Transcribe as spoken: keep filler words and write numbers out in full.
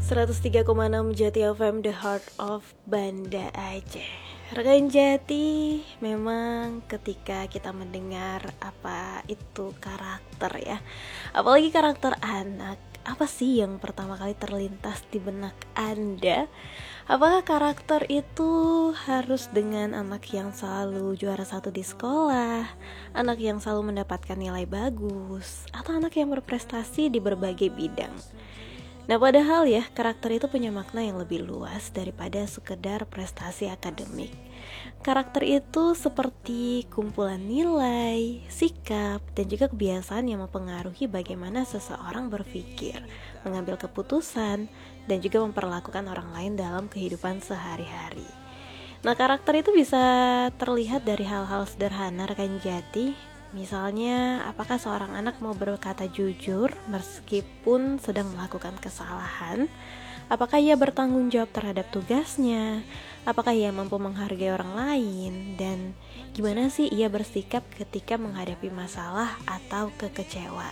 seratus tiga koma enam Jati F M, The Heart of Banda Aceh. Rekan Jati, memang ketika kita mendengar apa itu karakter ya, apalagi karakter anak, apa sih yang pertama kali terlintas di benak Anda? Apakah karakter itu harus dengan anak yang selalu juara satu di sekolah, anak yang selalu mendapatkan nilai bagus, atau anak yang berprestasi di berbagai bidang? Nah, padahal ya, karakter itu punya makna yang lebih luas daripada sekedar prestasi akademik. Karakter itu seperti kumpulan nilai, sikap, dan juga kebiasaan yang mempengaruhi bagaimana seseorang berpikir, mengambil keputusan, dan juga memperlakukan orang lain dalam kehidupan sehari-hari. Nah, karakter itu bisa terlihat dari hal-hal sederhana, rekan Jati. Misalnya, apakah seorang anak mau berkata jujur meskipun sedang melakukan kesalahan? Apakah ia bertanggung jawab terhadap tugasnya? Apakah ia mampu menghargai orang lain? Dan gimana sih ia bersikap ketika menghadapi masalah atau kekecewaan?